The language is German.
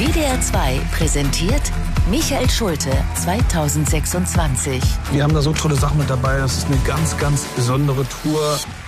WDR 2 präsentiert Michael Schulte 2026. Wir haben da so tolle Sachen mit dabei. Das ist eine ganz, ganz besondere Tour.